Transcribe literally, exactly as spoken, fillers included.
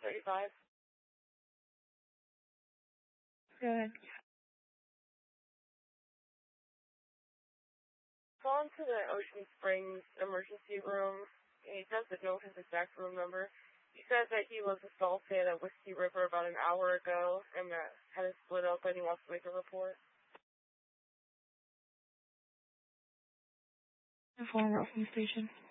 thirty-five. Go ahead. Gone to the Ocean Springs emergency room. He doesn't know his exact room number. He says that he was assaulted at Whiskey River about an hour ago and that had it split up and he wants to make a report. Inform from the station.